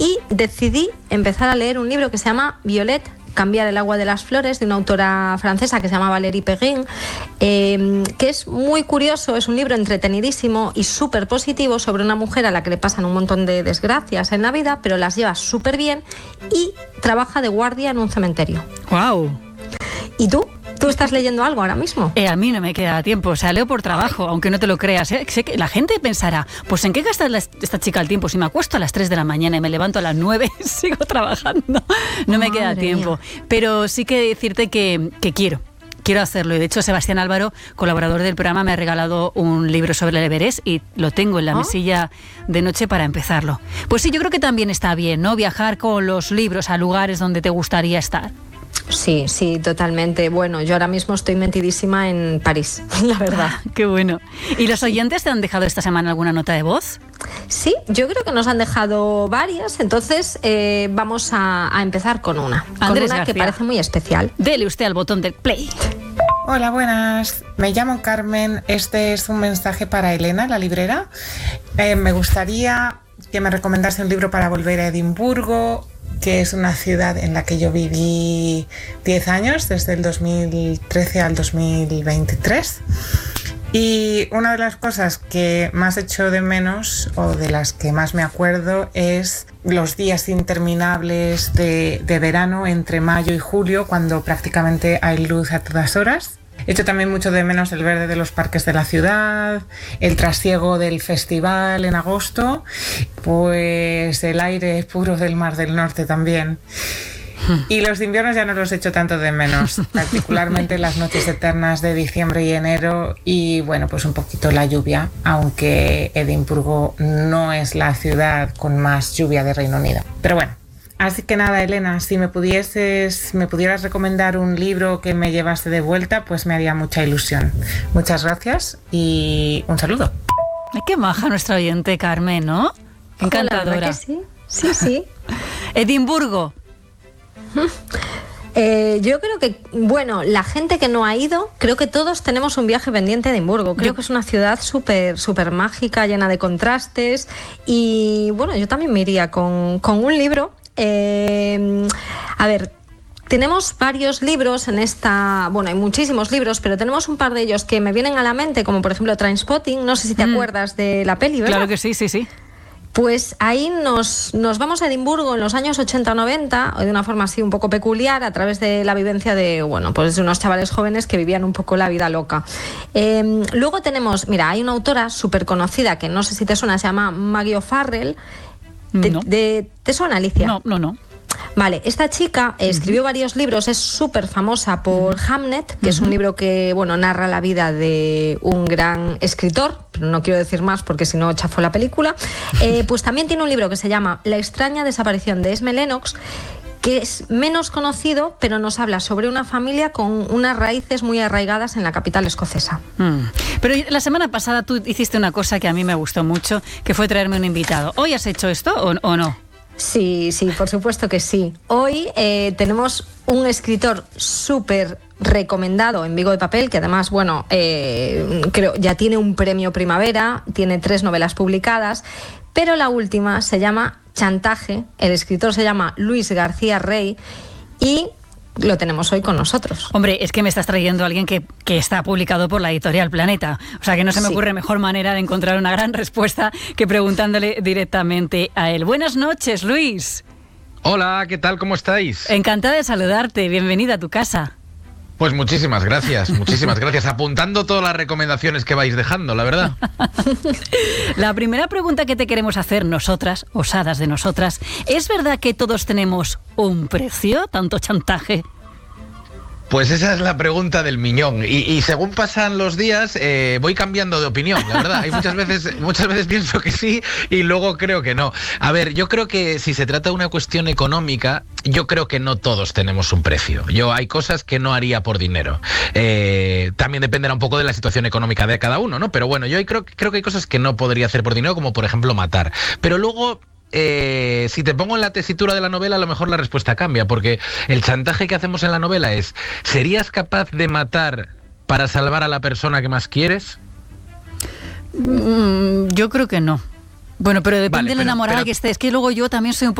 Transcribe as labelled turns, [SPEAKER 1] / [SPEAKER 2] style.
[SPEAKER 1] y decidí empezar a leer un libro que se llama Violet, Cambiar el agua de las flores, de una autora francesa que se llama Valérie Perrin, que es muy curioso, es un libro entretenidísimo y súper positivo sobre una mujer a la que le pasan un montón de desgracias en la vida, pero las lleva súper bien y trabaja de guardia en un cementerio.
[SPEAKER 2] ¡Guau!
[SPEAKER 1] ¿Y tú? ¿Tú estás leyendo algo ahora mismo?
[SPEAKER 2] A mí no me queda tiempo, o sea, leo por trabajo, aunque no te lo creas. Sé que la gente pensará, pues ¿en qué gasta esta chica el tiempo? Si me acuesto a las 3 de la mañana y me levanto a las 9, sigo trabajando. No me queda tiempo. Pero sí que decirte que quiero hacerlo. Y de hecho, Sebastián Álvaro, colaborador del programa, me ha regalado un libro sobre el Everest y lo tengo en la mesilla de noche para empezarlo. Pues sí, yo creo que también está bien, ¿no? Viajar con los libros a lugares donde te gustaría estar.
[SPEAKER 1] Sí, totalmente. Bueno, yo ahora mismo estoy metidísima en París, la verdad.
[SPEAKER 2] Qué bueno. ¿Y los oyentes te han dejado esta semana alguna nota de voz?
[SPEAKER 1] Sí, yo creo que nos han dejado varias, entonces vamos a empezar con una.
[SPEAKER 2] Andrés
[SPEAKER 1] con una
[SPEAKER 2] García,
[SPEAKER 1] que parece muy especial.
[SPEAKER 2] Dele usted al botón del play.
[SPEAKER 3] Hola, buenas. Me llamo Carmen. Este es un mensaje para Elena, la librera. Me gustaría que me recomendase un libro para volver a Edimburgo, que es una ciudad en la que yo viví 10 años, desde el 2013 al 2023. Y una de las cosas que más echo de menos, o de las que más me acuerdo, es los días interminables de verano entre mayo y julio, cuando prácticamente hay luz a todas horas. Echo también mucho de menos el verde de los parques de la ciudad, el trasiego del festival en agosto, pues el aire puro del Mar del Norte también. Y los inviernos ya no los echo tanto de menos, particularmente las noches eternas de diciembre y enero, y bueno, pues un poquito la lluvia, aunque Edimburgo no es la ciudad con más lluvia de Reino Unido. Pero bueno. Así que nada, Elena, si me pudieras recomendar un libro que me llevase de vuelta, pues me haría mucha ilusión. Muchas gracias y un saludo.
[SPEAKER 2] Ay, qué maja nuestra oyente, Carmen, ¿no? Encantadora.
[SPEAKER 1] ¿Verdad que sí? Sí.
[SPEAKER 2] Edimburgo.
[SPEAKER 1] Yo creo que, bueno, la gente que no ha ido, creo que todos tenemos un viaje pendiente a Edimburgo. Creo que es una ciudad súper mágica, llena de contrastes. Y bueno, yo también me iría con un libro. A ver, tenemos varios libros en esta... Bueno, hay muchísimos libros, pero tenemos un par de ellos que me vienen a la mente, como por ejemplo Trainspotting. No sé si te acuerdas de la peli, ¿verdad?
[SPEAKER 2] Claro que sí.
[SPEAKER 1] Pues ahí nos vamos a Edimburgo en los años 80 o 90, de una forma así un poco peculiar, a través de la vivencia de, bueno, pues de unos chavales jóvenes que vivían un poco la vida loca. Luego tenemos, mira, hay una autora súper conocida, que no sé si te suena, se llama Maggie O'Farrell. ¿Te suena, Alicia?
[SPEAKER 2] No.
[SPEAKER 1] Vale, esta chica escribió varios libros, es súper famosa por Hamnet, que es un libro que, bueno, narra la vida de un gran escritor, pero no quiero decir más porque si no chafó la película. Pues también tiene un libro que se llama La extraña desaparición de Esme Lennox, que es menos conocido, pero nos habla sobre una familia con unas raíces muy arraigadas en la capital escocesa.
[SPEAKER 2] Pero la semana pasada tú hiciste una cosa que a mí me gustó mucho, que fue traerme un invitado. ¿Hoy has hecho esto o no?
[SPEAKER 1] Sí, por supuesto que sí. Hoy tenemos un escritor súper recomendado en Vigo de Papel, que además, bueno, creo ya tiene un premio Primavera, tiene 3 novelas publicadas, pero la última se llama Chantaje, el escritor se llama Luis García Rey y lo tenemos hoy con nosotros.
[SPEAKER 2] Hombre, es que me estás trayendo a alguien que está publicado por la editorial Planeta. O sea, que no se me ocurre mejor manera de encontrar una gran respuesta que preguntándole directamente a él. Buenas noches, Luis.
[SPEAKER 4] Hola, ¿qué tal? ¿Cómo estáis?
[SPEAKER 2] Encantada de saludarte. Bienvenida a tu casa.
[SPEAKER 4] Pues muchísimas gracias. Apuntando todas las recomendaciones que vais dejando, la verdad.
[SPEAKER 2] La primera pregunta que te queremos hacer nosotras, osadas de nosotras, ¿es verdad que todos tenemos un precio, tanto chantaje?
[SPEAKER 4] Pues esa es la pregunta del millón. Y según pasan los días, voy cambiando de opinión, la verdad. Hay muchas veces pienso que sí y luego creo que no. A ver, yo creo que si se trata de una cuestión económica, yo creo que no todos tenemos un precio. Hay cosas que no haría por dinero. También dependerá un poco de la situación económica de cada uno, ¿no? Pero bueno, yo creo que hay cosas que no podría hacer por dinero, como por ejemplo matar. Pero luego... si te pongo en la tesitura de la novela, a lo mejor la respuesta cambia, porque el chantaje que hacemos en la novela es: ¿serías capaz de matar para salvar a la persona que más quieres?
[SPEAKER 2] Yo creo que no. Bueno, pero depende de lo enamorada que estés, que luego yo también soy un poco